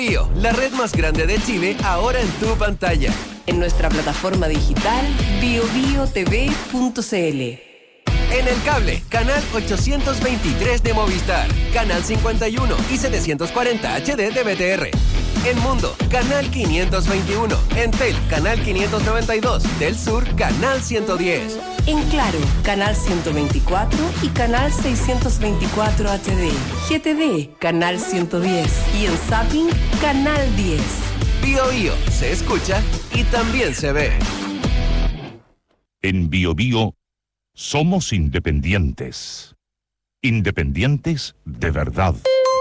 Bio, la red más grande de Chile, ahora en tu pantalla. En nuestra plataforma digital biobiotv.cl. En el cable, canal 823 de Movistar, canal 51 y 740 HD de BTR. En Mundo, canal 521. En Tel, canal 592. Del Sur, canal 110. En Claro, canal 124 y canal 624 HD. GTV, canal 110. Y en Zapping, canal 10. Bio Bio, se escucha y también se ve. En Bio Bio somos independientes. Independientes de verdad.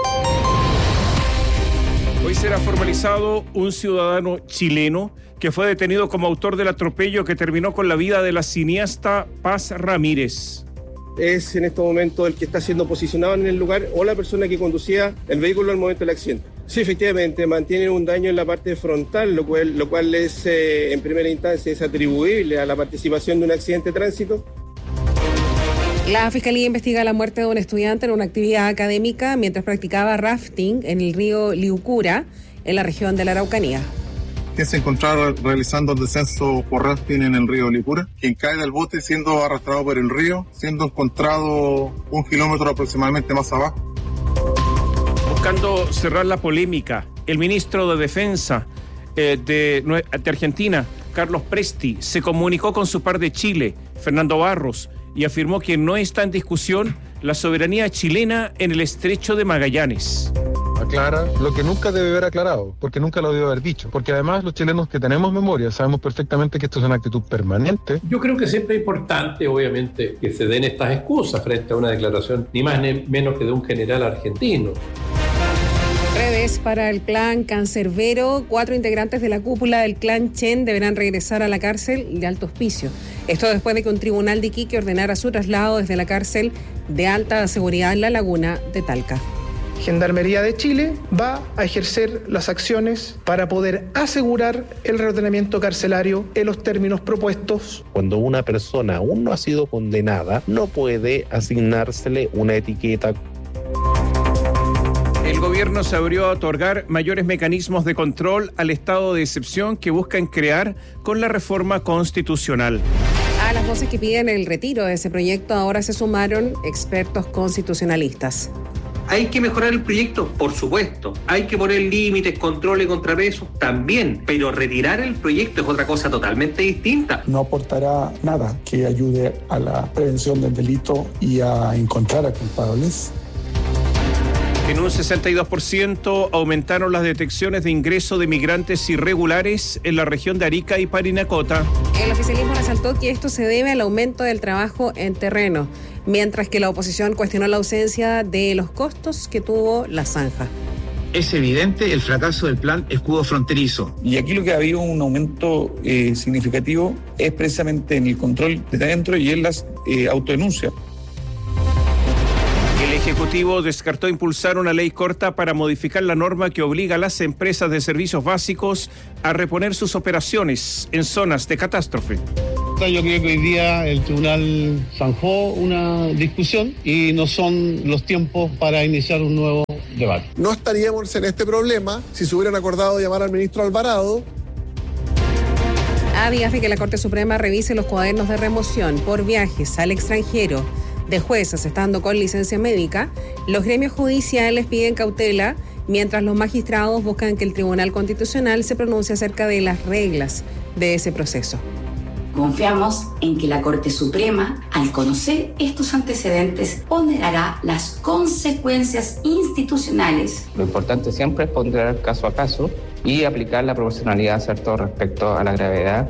Hoy será formalizado un ciudadano chileno que fue detenido como autor del atropello que terminó con la vida de la cineasta Paz Ramírez. Es en este momento el que está siendo posicionado en el lugar o la persona que conducía el vehículo al momento del accidente. Sí, efectivamente, mantiene un daño en la parte frontal, lo cual es, en primera instancia es atribuible a la participación de un accidente de tránsito. La Fiscalía investiga la muerte de un estudiante en una actividad académica mientras practicaba rafting en el río Liucura, en la región de la Araucanía. Que se encontraba realizando el descenso por rafting en el río Liucura, quien cae del bote siendo arrastrado por el río, siendo encontrado 1 kilómetro aproximadamente más abajo. Buscando cerrar la polémica, el ministro de Defensa de Argentina, Carlos Presti, se comunicó con su par de Chile, Fernando Barros, y afirmó que no está en discusión la soberanía chilena en el estrecho de Magallanes. Aclara lo que nunca debe haber aclarado, porque nunca lo debe haber dicho, porque además los chilenos que tenemos memoria sabemos perfectamente que esto es una actitud permanente. Yo creo que siempre es importante, obviamente, que se den estas excusas frente a una declaración ni más ni menos que de un general argentino. Revés para el clan Cancerbero. 4 integrantes de la cúpula del clan Chen deberán regresar a la cárcel de Alto Hospicio. Esto después de que un tribunal de Iquique ordenara su traslado desde la cárcel de alta seguridad en La Laguna de Talca. Gendarmería de Chile va a ejercer las acciones para poder asegurar el reordenamiento carcelario en los términos propuestos. Cuando una persona aún no ha sido condenada, no puede asignársele una etiqueta. El gobierno se abrió a otorgar mayores mecanismos de control al estado de excepción que buscan crear con la reforma constitucional. A las voces que piden el retiro de ese proyecto ahora se sumaron expertos constitucionalistas. ¿Hay que mejorar el proyecto? Por supuesto. ¿Hay que poner límites, controles, contrapesos? También. Pero retirar el proyecto es otra cosa totalmente distinta. No aportará nada que ayude a la prevención del delito y a encontrar a culpables. En un 62% aumentaron las detecciones de ingreso de migrantes irregulares en la región de Arica y Parinacota. El oficialismo resaltó que esto se debe al aumento del trabajo en terreno, mientras que la oposición cuestionó la ausencia de los costos que tuvo la zanja. Es evidente el fracaso del plan escudo fronterizo. Y aquí lo que ha habido un aumento significativo es precisamente en el control de adentro y en las autodenuncias. El Ejecutivo descartó impulsar una ley corta para modificar la norma que obliga a las empresas de servicios básicos a reponer sus operaciones en zonas de catástrofe. Yo creo que hoy día el tribunal zanjó una discusión y no son los tiempos para iniciar un nuevo debate. No estaríamos en este problema si se hubieran acordado llamar al ministro Alvarado. A días de que la Corte Suprema revise los cuadernos de remoción por viajes al extranjero de jueces estando con licencia médica, los gremios judiciales piden cautela mientras los magistrados buscan que el Tribunal Constitucional se pronuncie acerca de las reglas de ese proceso. Confiamos en que la Corte Suprema, al conocer estos antecedentes, ponderará las consecuencias institucionales. Lo importante siempre es ponderar caso a caso y aplicar la proporcionalidad, ¿cierto?, respecto a la gravedad.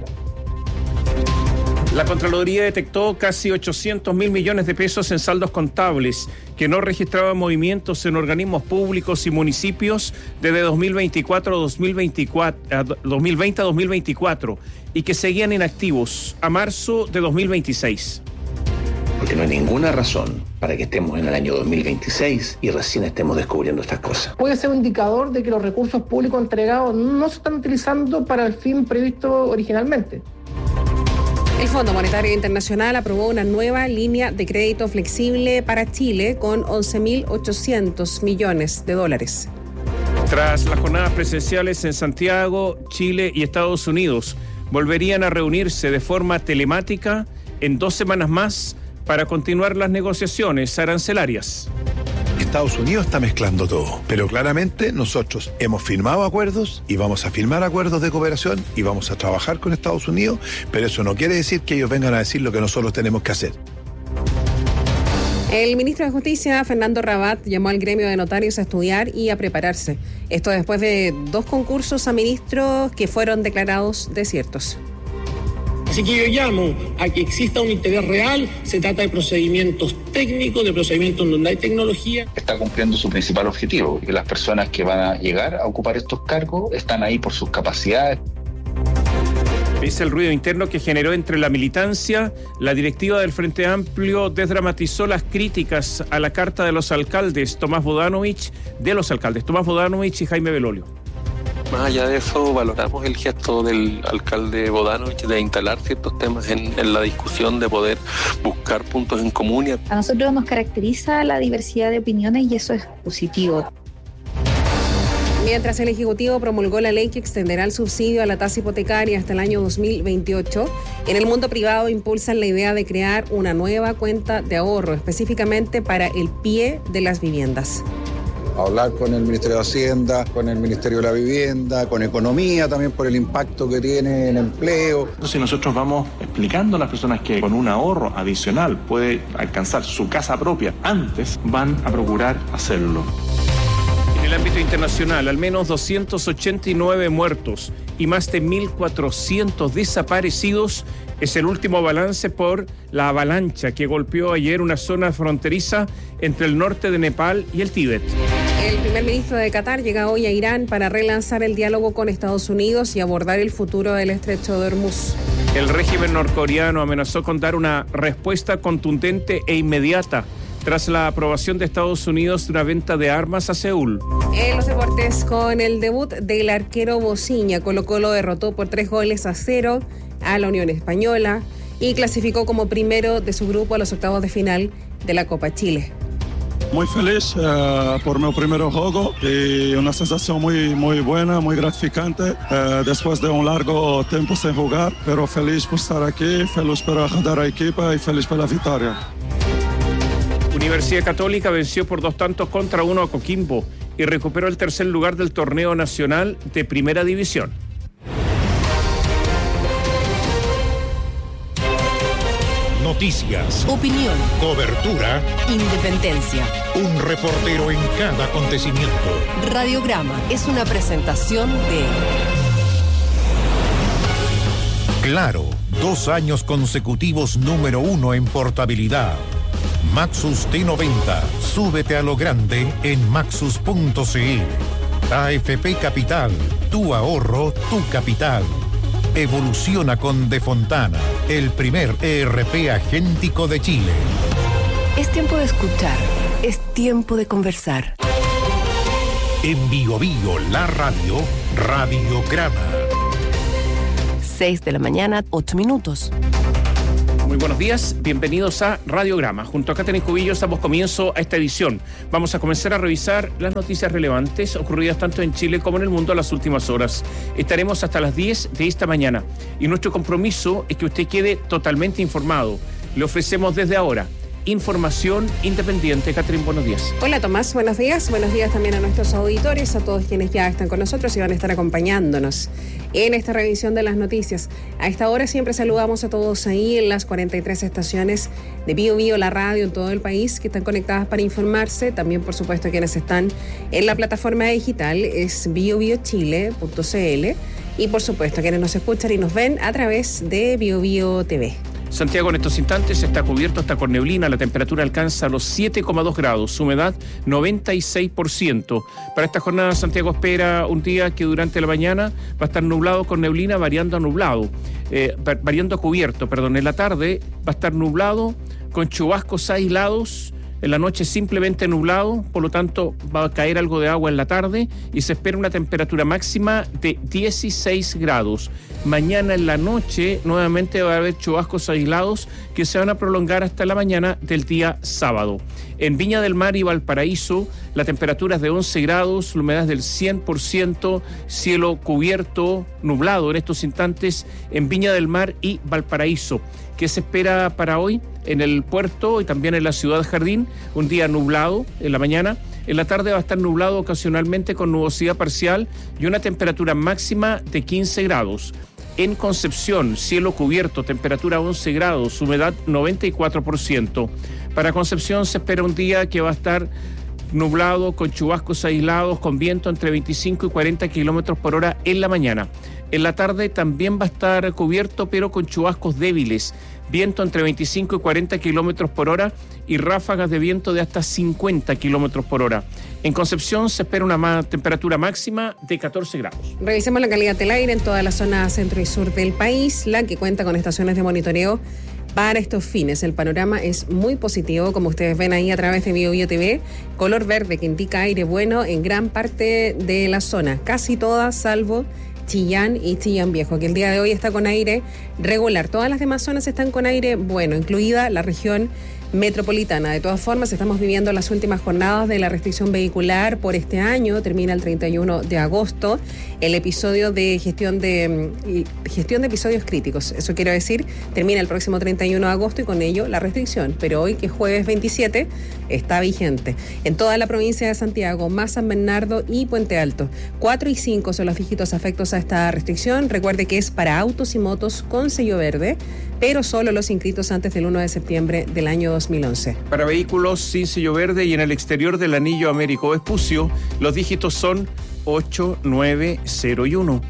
La Contraloría detectó casi 800.000 millones de pesos en saldos contables que no registraban movimientos en organismos públicos y municipios desde 2020 a 2024 y que seguían inactivos a marzo de 2026. Porque no hay ninguna razón para que estemos en el año 2026 y recién estemos descubriendo estas cosas. Puede ser un indicador de que los recursos públicos entregados no se están utilizando para el fin previsto originalmente. El Fondo Monetario Internacional aprobó una nueva línea de crédito flexible para Chile con $11.800 millones. Tras las jornadas presenciales en Santiago, Chile y Estados Unidos, volverían a reunirse de forma telemática en 2 semanas más para continuar las negociaciones arancelarias. Estados Unidos está mezclando todo, pero claramente nosotros hemos firmado acuerdos y vamos a firmar acuerdos de cooperación y vamos a trabajar con Estados Unidos, pero eso no quiere decir que ellos vengan a decir lo que nosotros tenemos que hacer. El ministro de Justicia, Fernando Rabat, llamó al gremio de notarios a estudiar y a prepararse. Esto después de 2 concursos a ministros que fueron declarados desiertos. Así que yo llamo a que exista un interés real. Se trata de procedimientos técnicos, de procedimientos donde hay tecnología. Está cumpliendo su principal objetivo, que las personas que van a llegar a ocupar estos cargos están ahí por sus capacidades. Pese al ruido interno que generó entre la militancia, la directiva del Frente Amplio desdramatizó las críticas a la carta de los alcaldes Tomás Bodanovich y Jaime Belolio. Más allá de eso, valoramos el gesto del alcalde Bodanovich de instalar ciertos temas en la discusión, de poder buscar puntos en común. A nosotros nos caracteriza la diversidad de opiniones y eso es positivo. Mientras el Ejecutivo promulgó la ley que extenderá el subsidio a la tasa hipotecaria hasta el año 2028, en el mundo privado impulsan la idea de crear una nueva cuenta de ahorro, específicamente para el pie de las viviendas. Hablar con el Ministerio de Hacienda, con el Ministerio de la Vivienda, con Economía también por el impacto que tiene en empleo. Entonces nosotros vamos explicando a las personas que con un ahorro adicional puede alcanzar su casa propia, antes van a procurar hacerlo. En el ámbito internacional, al menos 289 muertos y más de 1.400 desaparecidos es el último balance por la avalancha que golpeó ayer una zona fronteriza entre el norte de Nepal y el Tíbet. El primer ministro de Qatar llega hoy a Irán para relanzar el diálogo con Estados Unidos y abordar el futuro del estrecho de Hormuz. El régimen norcoreano amenazó con dar una respuesta contundente e inmediata tras la aprobación de Estados Unidos de una venta de armas a Seúl. En los deportes, con el debut del arquero Bociña, Colo-Colo derrotó por 3-0 a la Unión Española y clasificó como primero de su grupo a los octavos de final de la Copa Chile. Muy feliz por mi primer juego y una sensación muy buena, muy gratificante después de un largo tiempo sin jugar, pero feliz por estar aquí, feliz por ayudar a la equipa y feliz por la victoria. Universidad Católica venció por 2-1 a Coquimbo y recuperó el tercer lugar del torneo nacional de Primera División. Noticias, opinión, cobertura, independencia. Un reportero en cada acontecimiento. Radiograma es una presentación de Claro, 2 años consecutivos número 1 en portabilidad. Maxus T90, súbete a lo grande en maxus.cl. AFP Capital, tu ahorro, tu capital. Evoluciona con De Fontana, el primer ERP agéntico de Chile. Es tiempo de escuchar, es tiempo de conversar. En Bio Bio, la radio, Radiograma. 6 de la mañana, 8 minutos. Muy buenos días, bienvenidos a Radiograma. Junto a Catherine Cubillos damos comienzo a esta edición. Vamos a comenzar a revisar las noticias relevantes ocurridas tanto en Chile como en el mundo en las últimas horas. Estaremos hasta las 10 de esta mañana y nuestro compromiso es que usted quede totalmente informado. Le ofrecemos desde ahora información independiente. Catherine, buenos días. Hola Tomás, buenos días. Buenos días también a nuestros auditores, a todos quienes ya están con nosotros y van a estar acompañándonos en esta revisión de las noticias. A esta hora siempre saludamos a todos ahí en las 43 estaciones de Bio Bio, la radio en todo el país que están conectadas para informarse. También, por supuesto, quienes están en la plataforma digital es biobiochile.cl y, por supuesto, quienes nos escuchan y nos ven a través de Bio Bio TV. Santiago en estos instantes está cubierto, está con neblina, la temperatura alcanza los 7,2 grados, humedad 96%. Para esta jornada Santiago espera un día que durante la mañana va a estar nublado con neblina, variando a nublado, variando a cubierto, perdón. En la tarde va a estar nublado con chubascos aislados. En la noche simplemente nublado, por lo tanto va a caer algo de agua en la tarde y se espera una temperatura máxima de 16 grados. Mañana en la noche nuevamente va a haber chubascos aislados que se van a prolongar hasta la mañana del día sábado. En Viña del Mar y Valparaíso, la temperatura es de 11 grados, la humedad es del 100%, cielo cubierto, nublado en estos instantes en Viña del Mar y Valparaíso. ¿Qué se espera para hoy? En el puerto y también en la ciudad Jardín, un día nublado en la mañana. En la tarde va a estar nublado ocasionalmente con nubosidad parcial y una temperatura máxima de 15 grados. En Concepción, cielo cubierto, temperatura 11 grados, humedad 94%. Para Concepción se espera un día que va a estar nublado, con chubascos aislados, con viento entre 25 y 40 kilómetros por hora en la mañana. En la tarde también va a estar cubierto, pero con chubascos débiles. Viento entre 25 y 40 kilómetros por hora y ráfagas de viento de hasta 50 kilómetros por hora. En Concepción se espera una temperatura máxima de 14 grados. Revisemos la calidad del aire en toda la zona centro y sur del país, la que cuenta con estaciones de monitoreo para estos fines. El panorama es muy positivo, como ustedes ven ahí a través de BioBio TV, color verde que indica aire bueno en gran parte de la zona, casi todas salvo Chillán y Chillán Viejo, que el día de hoy está con aire regular. Todas las demás zonas están con aire bueno, incluida la región metropolitana. De todas formas, estamos viviendo las últimas jornadas de la restricción vehicular por este año. Termina el 31 de agosto el episodio de gestión de episodios críticos. Eso quiere decir, termina el próximo 31 de agosto y con ello la restricción. Pero hoy, que es jueves 27, está vigente. En toda la provincia de Santiago, más San Bernardo y Puente Alto. 4 y 5 son los dígitos afectos a esta restricción. Recuerde que es para autos y motos con sello verde, pero solo los inscritos antes del 1 de septiembre del año 2011. Para vehículos sin sello verde y en el exterior del anillo Américo Vespucio, los dígitos son 8901.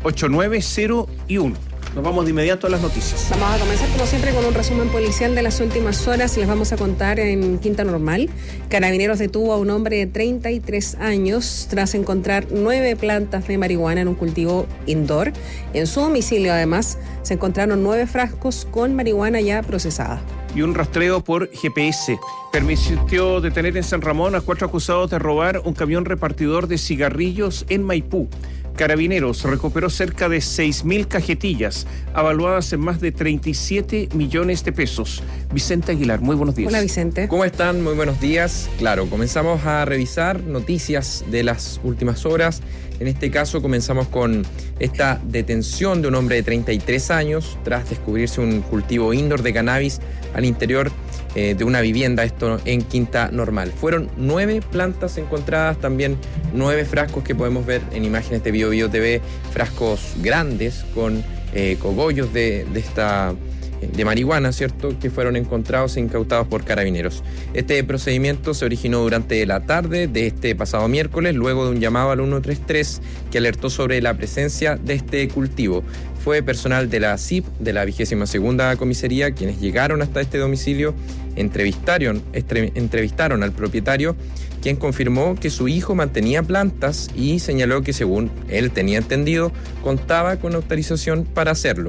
8901. Nos vamos de inmediato a las noticias. Vamos a comenzar como siempre con un resumen policial de las últimas horas. Les vamos a contar en Quinta Normal. Carabineros detuvo a un hombre de 33 años tras encontrar 9 plantas de marihuana en un cultivo indoor. En su domicilio, además, se encontraron 9 frascos con marihuana ya procesada. Y un rastreo por GPS permitió detener en San Ramón a 4 acusados de robar un camión repartidor de cigarrillos en Maipú. Carabineros recuperó cerca de 6.000 cajetillas, avaluadas en más de 37 millones de pesos. Vicente Aguilar, muy buenos días. Hola, Vicente. ¿Cómo están? Muy buenos días. Claro, comenzamos a revisar noticias de las últimas horas. En este caso comenzamos con esta detención de un hombre de 33 años tras descubrirse un cultivo indoor de cannabis al interior de una vivienda, esto en Quinta Normal. Fueron 9 plantas encontradas, también 9 frascos que podemos ver en imágenes de BioBio TV, frascos grandes con cogollos de marihuana, ¿cierto?, que fueron encontrados e incautados por Carabineros. Este procedimiento se originó durante la tarde de este pasado miércoles, luego de un llamado al 133 que alertó sobre la presencia de este cultivo. Fue personal de la CIP, de la 22ª Comisaría, quienes llegaron hasta este domicilio, entrevistaron al propietario, quien confirmó que su hijo mantenía plantas y señaló que, según él tenía entendido, contaba con autorización para hacerlo.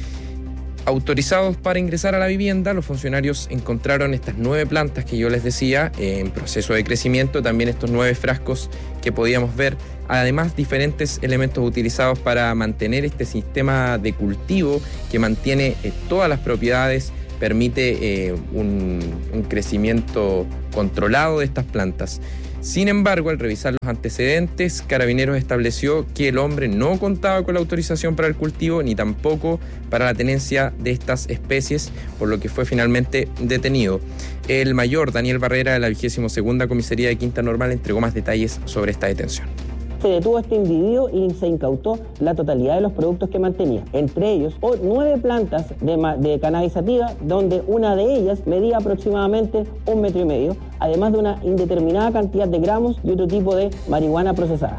Autorizados para ingresar a la vivienda, los funcionarios encontraron estas 9 plantas que yo les decía en proceso de crecimiento, también estos 9 frascos que podíamos ver, además diferentes elementos utilizados para mantener este sistema de cultivo que mantiene todas las propiedades, permite un crecimiento controlado de estas plantas. Sin embargo, al revisar los antecedentes, Carabineros estableció que el hombre no contaba con la autorización para el cultivo ni tampoco para la tenencia de estas especies, por lo que fue finalmente detenido. El mayor Daniel Barrera, de la 22ª Comisaría de Quinta Normal, entregó más detalles sobre esta detención. Se detuvo a este individuo y se incautó la totalidad de los productos que mantenía, entre ellos 9 plantas de cannabis sativa, donde una de ellas medía aproximadamente 1,5 metros, además de una indeterminada cantidad de gramos y otro tipo de marihuana procesada.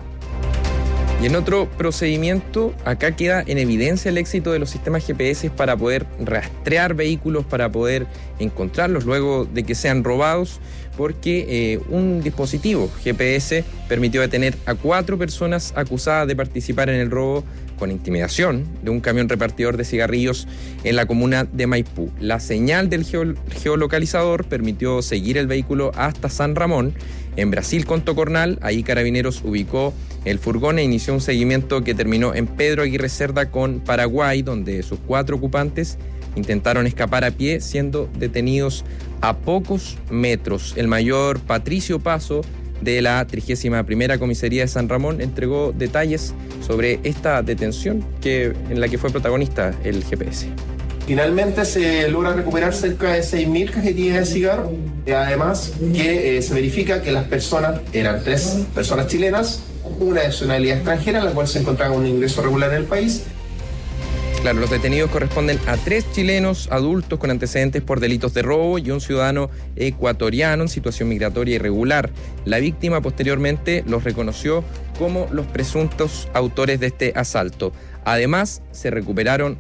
Y en otro procedimiento, acá queda en evidencia el éxito de los sistemas GPS para poder rastrear vehículos, para poder encontrarlos luego de que sean robados, porque un dispositivo GPS permitió detener a 4 personas acusadas de participar en el robo con intimidación de un camión repartidor de cigarrillos en la comuna de Maipú. La señal del geolocalizador permitió seguir el vehículo hasta San Ramón. En Brasil con Tocornal, ahí Carabineros ubicó el furgón e inició un seguimiento que terminó en Pedro Aguirre Cerda con Paraguay, donde sus 4 ocupantes intentaron escapar a pie, siendo detenidos a pocos metros. El mayor Patricio Paso, de la 31ª Comisaría de San Ramón, entregó detalles sobre esta detención en la que fue protagonista el GPS. Finalmente se logra recuperar cerca de 6.000 cajetillas de cigarro. Además, que se verifica que las personas eran 3 personas chilenas, una de nacionalidad extranjera, la cual se encontraba con un ingreso regular en el país. Claro, los detenidos corresponden a 3 chilenos adultos con antecedentes por delitos de robo y un ciudadano ecuatoriano en situación migratoria irregular. La víctima posteriormente los reconoció como los presuntos autores de este asalto. Además, se recuperaron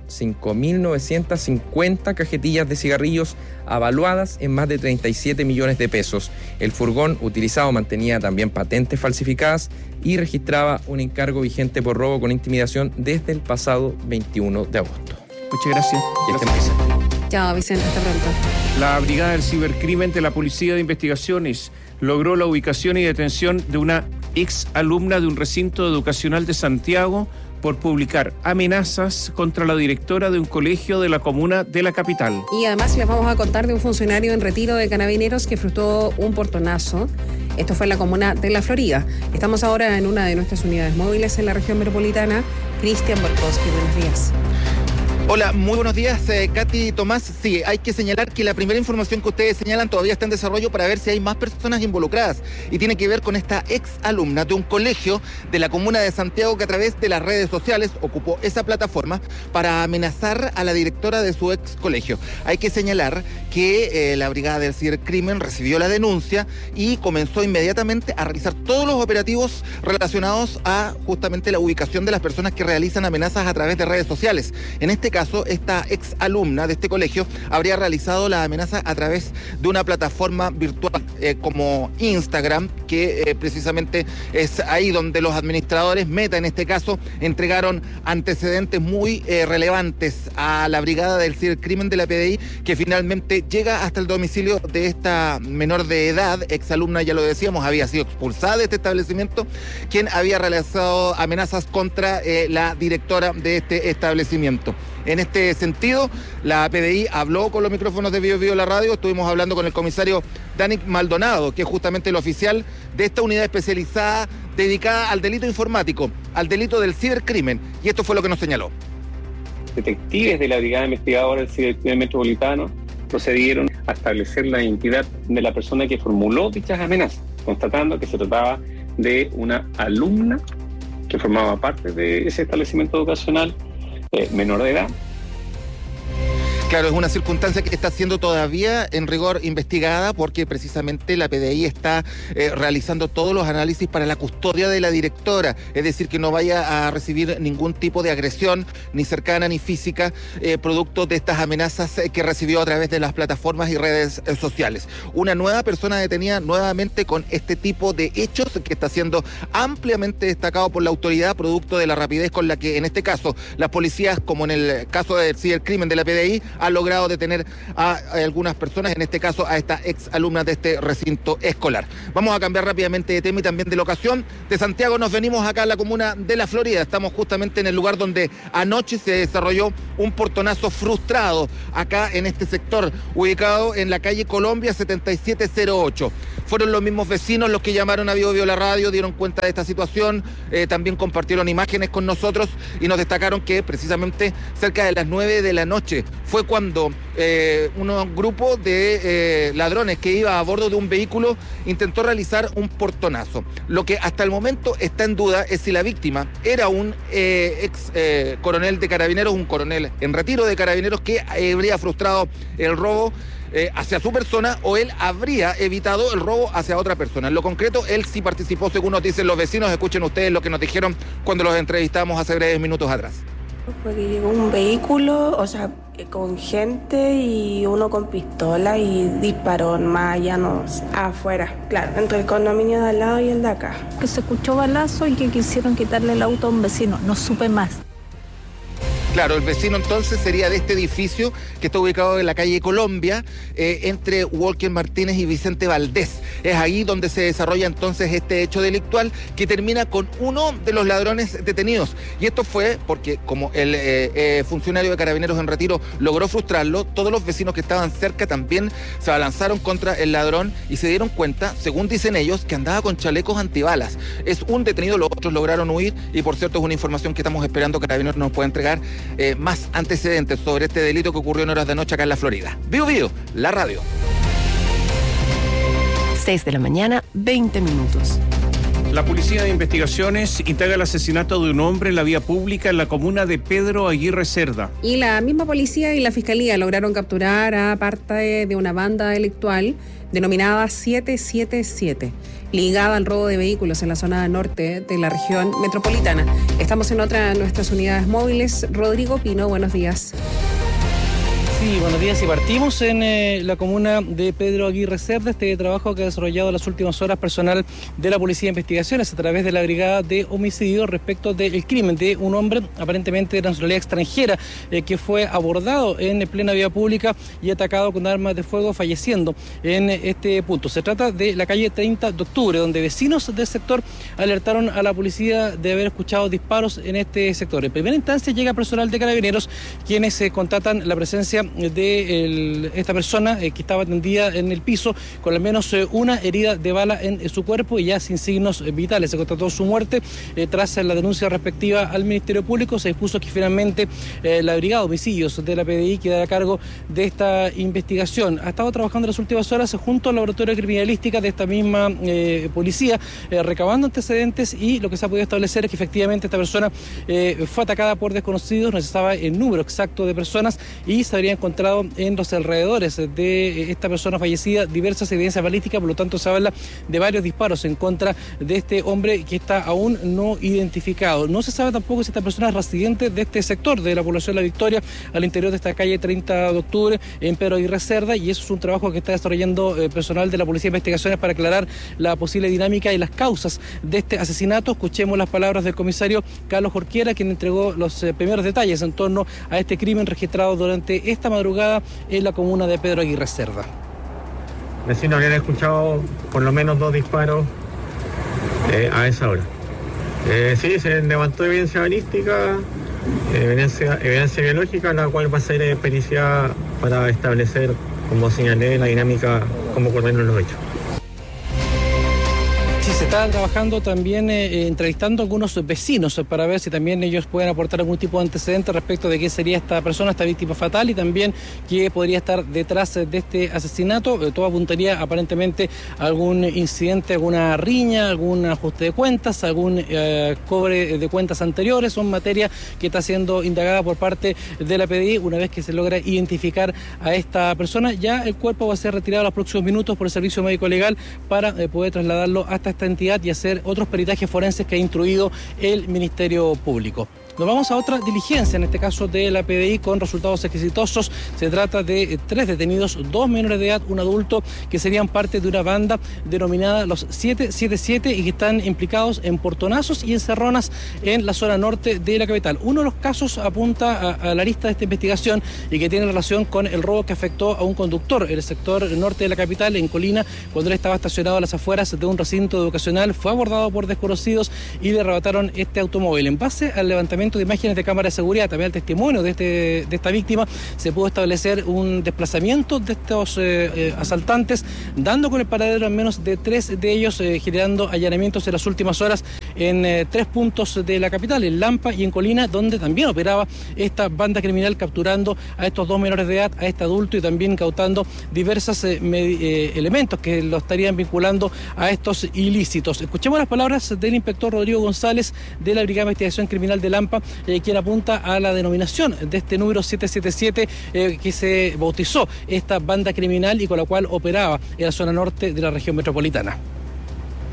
5.950 cajetillas de cigarrillos avaluadas en más de 37 millones de pesos. El furgón utilizado mantenía también patentes falsificadas y registraba un encargo vigente por robo con intimidación desde el pasado 21 de agosto. Muchas gracias. Chao, Vicente, hasta pronto. La Brigada del Cibercrimen de la Policía de Investigaciones logró la ubicación y detención de una ex alumna de un recinto educacional de Santiago por publicar amenazas contra la directora de un colegio de la comuna de la capital. Y además les vamos a contar de un funcionario en retiro de Carabineros que frustró un portonazo. Esto fue en la comuna de La Florida. Estamos ahora en una de nuestras unidades móviles en la región metropolitana. Cristian Borkowski, buenos días. Hola, muy buenos días, Katy, Tomás. Sí, hay que señalar que la primera información que ustedes señalan todavía está en desarrollo para ver si hay más personas involucradas y tiene que ver con esta ex alumna de un colegio de la comuna de Santiago que a través de las redes sociales ocupó esa plataforma para amenazar a la directora de su ex colegio. Hay que señalar que la Brigada del Cibercrimen recibió la denuncia y comenzó inmediatamente a realizar todos los operativos relacionados a justamente la ubicación de las personas que realizan amenazas a través de redes sociales. En este caso, esta ex alumna de este colegio habría realizado la amenaza a través de una plataforma virtual como Instagram, que precisamente es ahí donde los administradores, Meta en este caso, entregaron antecedentes muy relevantes a la Brigada del Cibercrimen de la PDI, que finalmente llega hasta el domicilio de esta menor de edad, ex alumna, ya lo decíamos, había sido expulsada de este establecimiento, quien había realizado amenazas contra la directora de este establecimiento. En este sentido, la PDI habló con los micrófonos de Bio Bio la radio. Estuvimos hablando con el comisario Danik Maldonado, que es justamente el oficial de esta unidad especializada dedicada al delito informático, al delito del cibercrimen. Y esto fue lo que nos señaló. Detectives de la Brigada Investigadora del Cibercrimen Metropolitano procedieron a establecer la identidad de la persona que formuló dichas amenazas, constatando que se trataba de una alumna que formaba parte de ese establecimiento educacional, menor de edad. Claro, es una circunstancia que está siendo todavía en rigor investigada porque precisamente la PDI está realizando todos los análisis para la custodia de la directora, es decir, que no vaya a recibir ningún tipo de agresión, ni cercana ni física, producto de estas amenazas que recibió a través de las plataformas y redes sociales. Una nueva persona detenida nuevamente con este tipo de hechos que está siendo ampliamente destacado por la autoridad, producto de la rapidez con la que en este caso las policías, como en el caso del cibercrimen de la PDI, ha logrado detener a algunas personas, en este caso a esta ex alumna de este recinto escolar. Vamos a cambiar rápidamente de tema y también de locación. De Santiago nos venimos acá a la comuna de La Florida. Estamos justamente en el lugar donde anoche se desarrolló un portonazo frustrado, acá en este sector, ubicado en la calle Colombia 7708. Fueron los mismos vecinos los que llamaron a Bio Bio la radio, dieron cuenta de esta situación, también compartieron imágenes con nosotros y nos destacaron que precisamente cerca de las 9 de la noche fue cuando un grupo de ladrones que iba a bordo de un vehículo intentó realizar un portonazo. Lo que hasta el momento está en duda es si la víctima era un ex coronel de Carabineros, un coronel en retiro de Carabineros que habría frustrado el robo hacia su persona, o él habría evitado el robo hacia otra persona. En lo concreto, él sí participó, según nos dicen los vecinos. Escuchen ustedes lo que nos dijeron cuando los entrevistamos hace breves minutos atrás. Fue que llegó un vehículo, o sea, con gente y uno con pistola y disparó en mallanos afuera, claro, entre el condominio de al lado y el de acá. Que se escuchó balazo y que quisieron quitarle el auto a un vecino, no supe más. Claro, el vecino entonces sería de este edificio que está ubicado en la calle Colombia, entre Walker Martínez y Vicente Valdés. Es ahí donde se desarrolla entonces este hecho delictual que termina con uno de los ladrones detenidos. Y esto fue porque como el funcionario de Carabineros en retiro logró frustrarlo, todos los vecinos que estaban cerca también se abalanzaron contra el ladrón y se dieron cuenta, según dicen ellos, que andaba con chalecos antibalas. Es un detenido, los otros lograron huir y por cierto es una información que estamos esperando que Carabineros nos pueda entregar más antecedentes sobre este delito que ocurrió en horas de noche acá en la Florida. Vivo, la radio. 6 de la mañana, 20 minutos. La Policía de Investigaciones indaga el asesinato de un hombre en la vía pública en la comuna de Pedro Aguirre Cerda. Y la misma policía y la fiscalía lograron capturar a parte de una banda delictual denominada 777, ligada al robo de vehículos en la zona norte de la región metropolitana. Estamos en otra de nuestras unidades móviles. Rodrigo Pino, buenos días. Sí, buenos días. Y partimos en la comuna de Pedro Aguirre Cerda, este trabajo que ha desarrollado en las últimas horas personal de la Policía de Investigaciones a través de la Brigada de Homicidio respecto del crimen de un hombre aparentemente de nacionalidad extranjera que fue abordado en plena vía pública y atacado con armas de fuego, falleciendo en este punto. Se trata de la calle 30 de octubre, donde vecinos del sector alertaron a la policía de haber escuchado disparos en este sector. En primera instancia llega personal de Carabineros, quienes constatan la presencia de esta persona que estaba tendida en el piso con al menos una herida de bala en su cuerpo y ya sin signos vitales. Se constató su muerte tras la denuncia respectiva al Ministerio Público. Se dispuso que finalmente la Brigada de Homicidios de la PDI quedara a cargo de esta investigación. Ha estado trabajando en las últimas horas junto al laboratorio de criminalística de esta misma policía, recabando antecedentes, y lo que se ha podido establecer es que efectivamente esta persona fue atacada por desconocidos. No se sabe el número exacto de personas y se habría encontrado en los alrededores de esta persona fallecida diversas evidencias balísticas. Por lo tanto se habla de varios disparos en contra de este hombre que está aún no identificado. No se sabe tampoco si esta persona es residente de este sector de la población de La Victoria, al interior de esta calle 30 de octubre en Pedro Aguirre Cerda, y eso es un trabajo que está desarrollando personal de la Policía de Investigaciones para aclarar la posible dinámica y las causas de este asesinato. Escuchemos las palabras del comisario Carlos Jorquera, quien entregó los primeros detalles en torno a este crimen registrado durante esta madrugada en la comuna de Pedro Aguirre Cerda. Vecinos habrían escuchado por lo menos 2 disparos a esa hora. Sí, se levantó evidencia balística, evidencia biológica, la cual va a ser periciada para establecer, como señalé, la dinámica, cómo ocurrieron los hechos. Sí, se está trabajando también entrevistando a algunos vecinos para ver si también ellos pueden aportar algún tipo de antecedente respecto de qué sería esta persona, esta víctima fatal, y también qué podría estar detrás de este asesinato. Todo apuntaría aparentemente a algún incidente, alguna riña, algún ajuste de cuentas, algún cobre de cuentas anteriores. Son materia que está siendo indagada por parte de la PDI. Una vez que se logra identificar a esta persona, ya el cuerpo va a ser retirado en los próximos minutos por el Servicio Médico Legal para poder trasladarlo hasta esta entidad y hacer otros peritajes forenses que ha instruido el Ministerio Público. Nos vamos a otra diligencia, en este caso de la PDI, con resultados exitosos. Se trata de 3 detenidos, 2 menores de edad, un adulto, que serían parte de una banda denominada los 777 y que están implicados en portonazos y encerronas en la zona norte de la capital. Uno de los casos apunta a la lista de esta investigación y que tiene relación con el robo que afectó a un conductor en el sector norte de la capital, en Colina, cuando él estaba estacionado a las afueras de un recinto educacional. Fue abordado por desconocidos y le arrebataron este automóvil. En base al levantamiento de imágenes de cámara de seguridad, también el testimonio de esta víctima, se pudo establecer un desplazamiento de estos asaltantes, dando con el paradero al menos de 3 de ellos, generando allanamientos en las últimas horas en 3 puntos de la capital, en Lampa y en Colina, donde también operaba esta banda criminal, capturando a estos 2 menores de edad, a este adulto, y también incautando diversos elementos que lo estarían vinculando a estos ilícitos. Escuchemos las palabras del inspector Rodrigo González de la Brigada de Investigación Criminal de Lampa, quien apunta a la denominación de este número 777 que se bautizó esta banda criminal y con la cual operaba en la zona norte de la región metropolitana.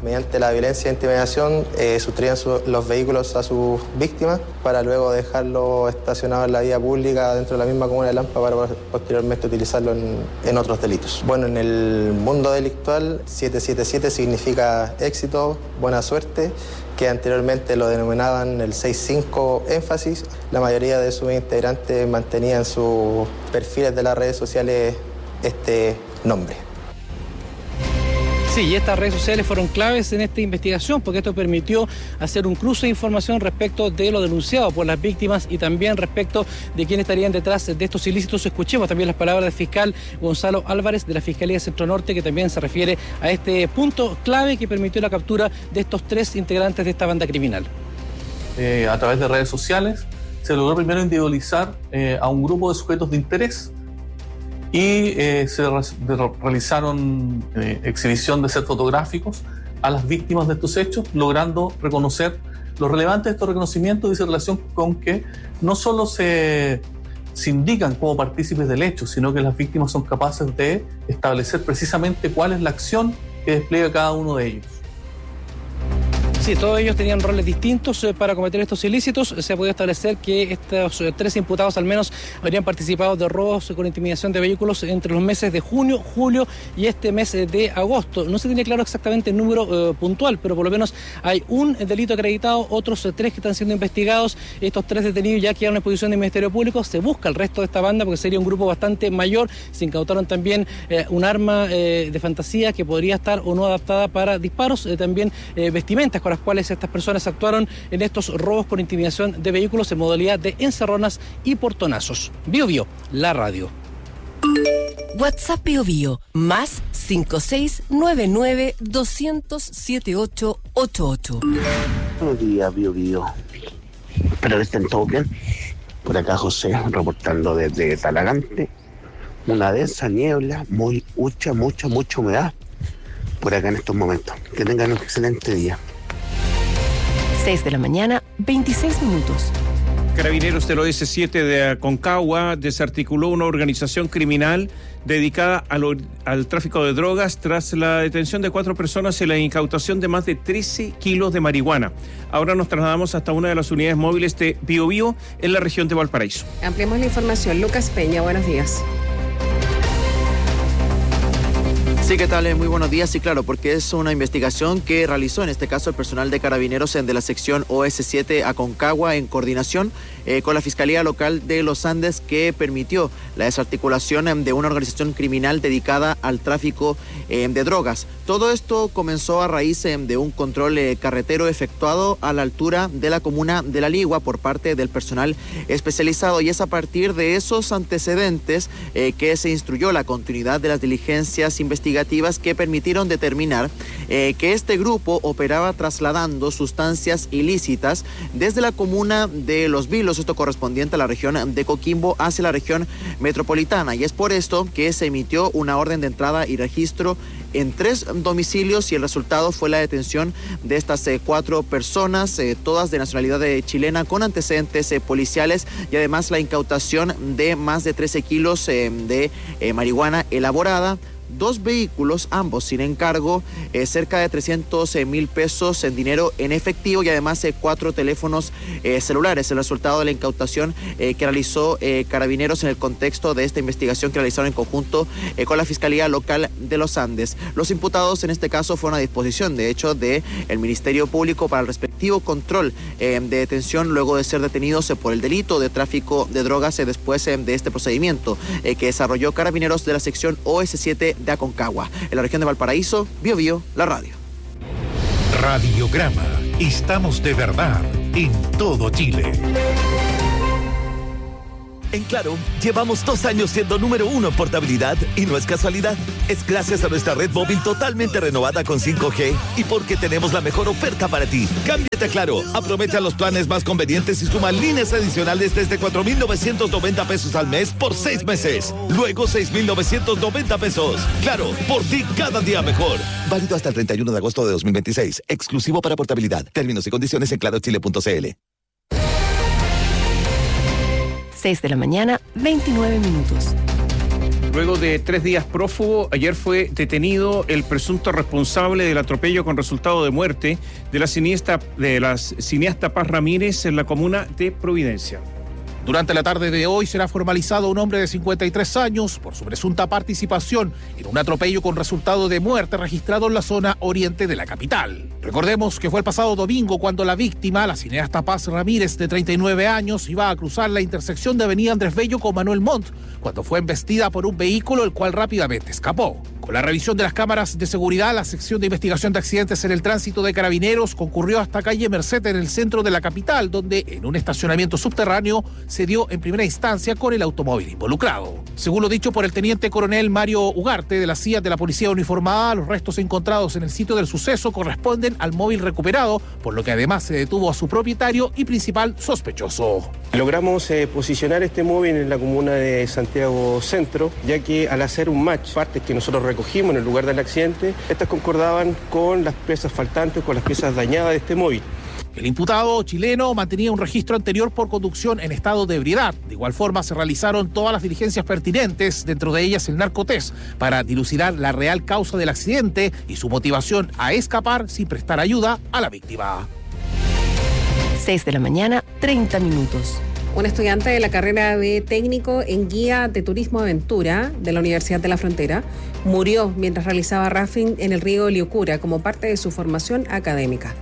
mediante la violencia e intimidación, sustraían los vehículos a sus víctimas para luego dejarlo estacionado en la vía pública dentro de la misma comuna de Lampa para posteriormente utilizarlo en otros delitos. Bueno, en el mundo delictual, 777 significa éxito, buena suerte, que anteriormente lo denominaban el 65 énfasis. La mayoría de sus integrantes mantenían en sus perfiles de las redes sociales este nombre. Sí, y estas redes sociales fueron claves en esta investigación porque esto permitió hacer un cruce de información respecto de lo denunciado por las víctimas y también respecto de quiénes estarían detrás de estos ilícitos. Escuchemos también las palabras del fiscal Gonzalo Álvarez de la Fiscalía Centro Norte, que también se refiere a este punto clave que permitió la captura de estos 3 integrantes de esta banda criminal. A través de redes sociales se logró primero individualizar a un grupo de sujetos de interés y se realizaron exhibición de sets fotográficos a las víctimas de estos hechos, logrando reconocer lo relevante de estos reconocimientos dice relación con que no solo se indican como partícipes del hecho, sino que las víctimas son capaces de establecer precisamente cuál es la acción que despliega cada uno de ellos. Sí, todos ellos tenían roles distintos para cometer estos ilícitos. Se ha podido establecer que estos 3 imputados al menos habrían participado de robos con intimidación de vehículos entre los meses de junio, julio y este mes de agosto. No se tiene claro exactamente el número puntual, pero por lo menos hay un delito acreditado, otros 3 que están siendo investigados. Estos 3 detenidos ya quedaron en posición del Ministerio Público. Se busca el resto de esta banda porque sería un grupo bastante mayor. Se incautaron también un arma de fantasía que podría estar o no adaptada para disparos, también vestimentas con las cuales estas personas actuaron en estos robos con intimidación de vehículos en modalidad de encerronas y portonazos. Bio Bio, la radio. WhatsApp Bio Bio, más 5699-200-7888. Buenos días, Bio Bio. Espero que estén todos bien. Por acá José, reportando desde Talagante. Una densa niebla, mucha humedad por acá en estos momentos. Que tengan un excelente día. 6 de la mañana, 26 minutos. Carabineros del OS7 de Aconcagua desarticuló una organización criminal dedicada al tráfico de drogas tras la detención de 4 personas y la incautación de más de 13 kilos de marihuana. Ahora nos trasladamos hasta una de las unidades móviles de Bio Bio en la región de Valparaíso. Ampliamos la información. Lucas Peña, buenos días. Sí, ¿qué tal? Muy buenos días. Sí, claro, porque es una investigación que realizó en este caso el personal de Carabineros de la sección OS7 Aconcagua en coordinación con la Fiscalía Local de Los Andes, que permitió la desarticulación de una organización criminal dedicada al tráfico de drogas. Todo esto comenzó a raíz de un control carretero efectuado a la altura de la comuna de La Ligua por parte del personal especializado, y es a partir de esos antecedentes que se instruyó la continuidad de las diligencias investigativas que permitieron determinar que este grupo operaba trasladando sustancias ilícitas desde la comuna de Los Vilos, esto correspondiente a la región de Coquimbo, hacia la región metropolitana, y es por esto que se emitió una orden de entrada y registro en 3 domicilios, y el resultado fue la detención de estas 4 personas, todas de nacionalidad chilena, con antecedentes policiales, y además la incautación de más de 13 kilos de marihuana elaborada, 2 vehículos, ambos sin encargo, cerca de 300,000 pesos en dinero en efectivo, y además 4 teléfonos celulares. El resultado de la incautación que realizó Carabineros en el contexto de esta investigación que realizaron en conjunto con la Fiscalía Local de Los Andes. Los imputados en este caso fueron a disposición, de hecho, del Ministerio Público para el respectivo control de detención, luego de ser detenidos por el delito de tráfico de drogas después de este procedimiento que desarrolló Carabineros de la sección OS7 de Aconcagua. En la región de Valparaíso, Bio Bio, la radio. Radiograma. Estamos de verdad en todo Chile. En Claro, llevamos 2 años siendo número 1 en portabilidad, y no es casualidad. Es gracias a nuestra red móvil totalmente renovada con 5G y porque tenemos la mejor oferta para ti. Cámbiate a Claro, aprovecha los planes más convenientes y suma líneas adicionales desde 4,990 pesos al mes por 6 meses. Luego 6,990 pesos. Claro, por ti cada día mejor. Válido hasta el 31 de agosto de 2026. Exclusivo para portabilidad. Términos y condiciones en clarochile.cl. 6 de la mañana, 29 minutos. Luego de 3 días prófugo, ayer fue detenido el presunto responsable del atropello con resultado de muerte de la cineasta Paz Ramírez en la comuna de Providencia. Durante la tarde de hoy será formalizado un hombre de 53 años por su presunta participación en un atropello con resultado de muerte registrado en la zona oriente de la capital. Recordemos que fue el pasado domingo cuando la víctima, la cineasta Paz Ramírez, de 39 años, iba a cruzar la intersección de Avenida Andrés Bello con Manuel Montt, cuando fue embestida por un vehículo, el cual rápidamente escapó. Con la revisión de las cámaras de seguridad, la sección de investigación de accidentes en el tránsito de Carabineros concurrió hasta calle Merced en el centro de la capital, donde en un estacionamiento subterráneo se dio en primera instancia con el automóvil involucrado. Según lo dicho por el teniente coronel Mario Ugarte de la CIA de la Policía Uniformada, los restos encontrados en el sitio del suceso corresponden al móvil recuperado, por lo que además se detuvo a su propietario y principal sospechoso. Logramos posicionar este móvil en la comuna de Santiago Centro, ya que al hacer un match, partes que nosotros recogimos en el lugar del accidente, estas concordaban con las piezas faltantes, con las piezas dañadas de este móvil. El imputado chileno mantenía un registro anterior por conducción en estado de ebriedad. De igual forma, se realizaron todas las diligencias pertinentes, dentro de ellas el narcotest, para dilucidar la real causa del accidente y su motivación a escapar sin prestar ayuda a la víctima. 6 de la mañana, 30 minutos. Un estudiante de la carrera de técnico en guía de turismo aventura de la Universidad de la Frontera murió mientras realizaba rafting en el río Liucura como parte de su formación académica.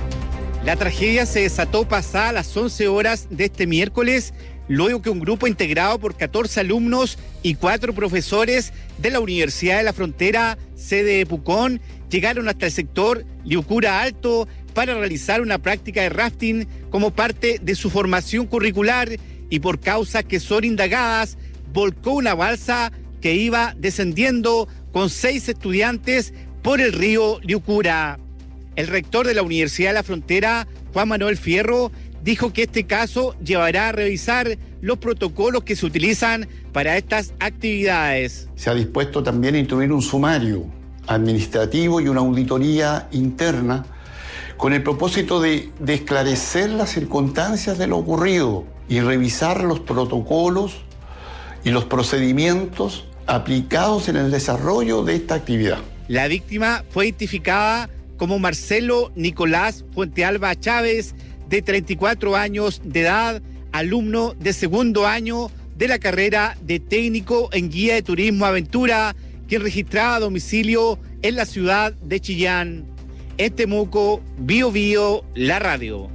La tragedia se desató pasadas las 11 horas de este miércoles, luego que un grupo integrado por 14 alumnos y 4 profesores de la Universidad de la Frontera, sede de Pucón, llegaron hasta el sector Liucura Alto para realizar una práctica de rafting como parte de su formación curricular y por causas que son indagadas, volcó una balsa que iba descendiendo con 6 estudiantes por el río Liucura. El rector de la Universidad de la Frontera, Juan Manuel Fierro, dijo que este caso llevará a revisar los protocolos que se utilizan para estas actividades. Se ha dispuesto también a instruir un sumario administrativo y una auditoría interna con el propósito de esclarecer las circunstancias de lo ocurrido y revisar los protocolos y los procedimientos aplicados en el desarrollo de esta actividad. La víctima fue identificada como Marcelo Nicolás Fuentealba Chávez, de 34 años de edad, alumno de segundo año de la carrera de técnico en guía de turismo aventura, quien registraba domicilio en la ciudad de Chillán. En Temuco, Bio Bio, la radio.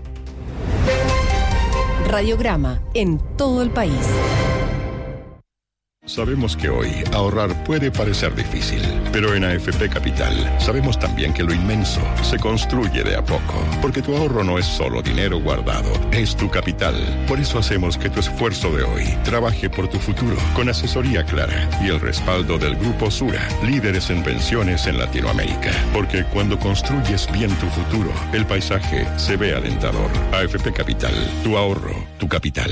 Radiograma en todo el país. Sabemos que hoy ahorrar puede parecer difícil, pero en AFP Capital sabemos también que lo inmenso se construye de a poco, porque tu ahorro no es solo dinero guardado, es tu capital. Por eso hacemos que tu esfuerzo de hoy trabaje por tu futuro, con asesoría clara y el respaldo del Grupo Sura, líderes en pensiones en Latinoamérica. Porque cuando construyes bien tu futuro, el paisaje se ve alentador. AFP Capital, tu ahorro, tu capital.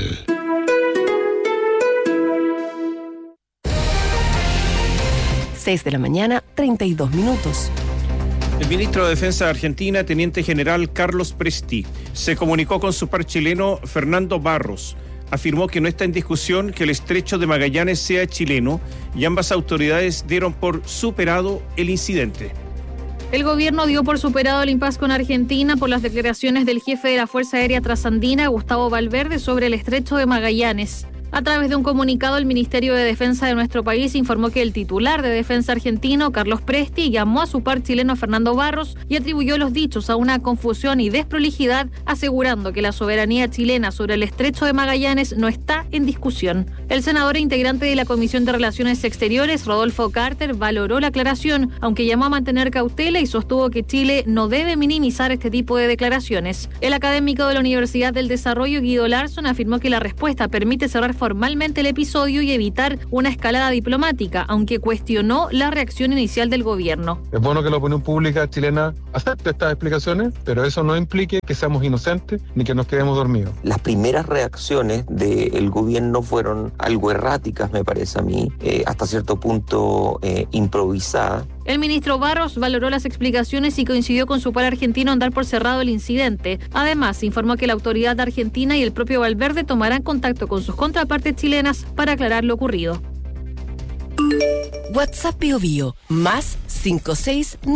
6 de la mañana, 32 minutos. El ministro de Defensa de Argentina, teniente general Carlos Presti, se comunicó con su par chileno Fernando Barros. Afirmó que no está en discusión que el estrecho de Magallanes sea chileno y ambas autoridades dieron por superado el incidente. El gobierno dio por superado el impasse con Argentina por las declaraciones del jefe de la Fuerza Aérea Trasandina, Gustavo Valverde, sobre el estrecho de Magallanes. A través de un comunicado, el Ministerio de Defensa de nuestro país informó que el titular de Defensa argentino, Carlos Presti, llamó a su par chileno Fernando Barros y atribuyó los dichos a una confusión y desprolijidad, asegurando que la soberanía chilena sobre el estrecho de Magallanes no está en discusión. El senador e integrante de la Comisión de Relaciones Exteriores, Rodolfo Carter, valoró la aclaración, aunque llamó a mantener cautela y sostuvo que Chile no debe minimizar este tipo de declaraciones. El académico de la Universidad del Desarrollo, Guido Larsson, afirmó que la respuesta permite cerrar formalmente el episodio y evitar una escalada diplomática, aunque cuestionó la reacción inicial del gobierno. Es bueno que la opinión pública chilena acepte estas explicaciones, pero eso no implique que seamos inocentes ni que nos quedemos dormidos. Las primeras reacciones del gobierno fueron algo erráticas, me parece a mí, hasta cierto punto improvisadas. El ministro Barros valoró las explicaciones y coincidió con su par argentino en dar por cerrado el incidente. Además, informó que la autoridad argentina y el propio Valverde tomarán contacto con sus contrapartes chilenas para aclarar lo ocurrido. WhatsApp Bio Bio, más 56